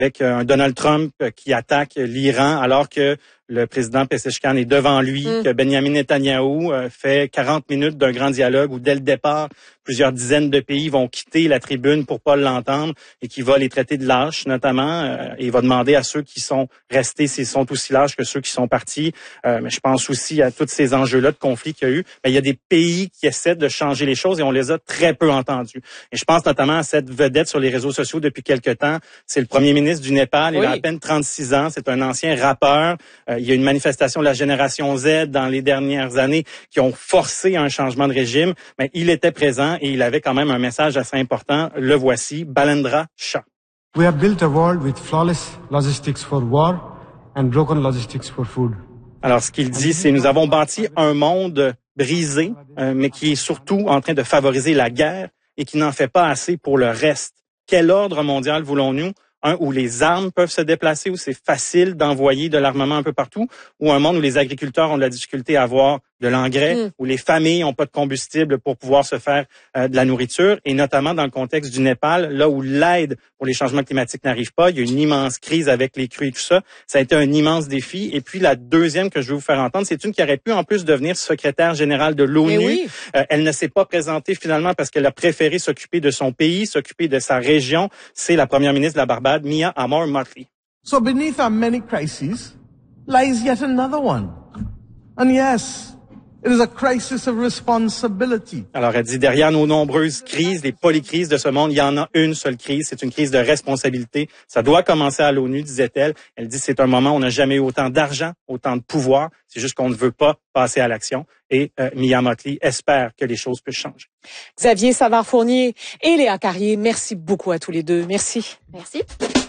avec un Donald Trump qui attaque l'Iran alors que le président Pezeshkian est devant lui, que Benjamin Netanyahou fait 40 minutes d'un grand dialogue où, dès le départ, plusieurs dizaines de pays vont quitter la tribune pour pas l'entendre et qui va les traiter de lâches, notamment. Et il va demander à ceux qui sont restés s'ils sont aussi lâches que ceux qui sont partis. Mais je pense aussi à tous ces enjeux-là de conflit qu'il y a eu. Mais il y a des pays qui essaient de changer les choses et on les a très peu entendus. Et je pense notamment à cette vedette sur les réseaux sociaux depuis quelque temps. C'est le premier ministre du Népal. Il a à peine 36 ans. C'est un ancien rappeur. Il y a une manifestation de la génération Z dans les dernières années qui ont forcé un changement de régime. Mais il était présent et il avait quand même un message assez important. Le voici, Balendra Shah. We have built a world with flawless logistics for war and broken logistics for food. Alors, ce qu'il dit, c'est nous avons bâti un monde brisé, mais qui est surtout en train de favoriser la guerre et qui n'en fait pas assez pour le reste. Quel ordre mondial voulons-nous? Un où les armes peuvent se déplacer, où c'est facile d'envoyer de l'armement un peu partout, ou un monde où les agriculteurs ont de la difficulté à avoir de l'engrais, où les familles n'ont pas de combustible pour pouvoir se faire de la nourriture, et notamment dans le contexte du Népal, là où l'aide pour les changements climatiques n'arrive pas, il y a une immense crise avec les crues et tout ça. Ça a été un immense défi. Et puis la deuxième que je vais vous faire entendre, c'est une qui aurait pu en plus devenir secrétaire générale de l'ONU. Oui. Elle ne s'est pas présentée finalement parce qu'elle a préféré s'occuper de son pays, s'occuper de sa région. C'est la première ministre de la Barbade, Mia Amor Motley. So beneath our many crises lies yet another one. And yes, it is a crisis of responsibility. Alors, elle dit, derrière nos nombreuses crises, les polycrises de ce monde, il y en a une seule crise, c'est une crise de responsabilité. Ça doit commencer à l'ONU, disait-elle. Elle dit, c'est un moment où on n'a jamais eu autant d'argent, autant de pouvoir. C'est juste qu'on ne veut pas passer à l'action. Et Mia Motley espère que les choses puissent changer. Xavier Savard-Fournier et Léa Carrier, merci beaucoup à tous les deux. Merci. Merci.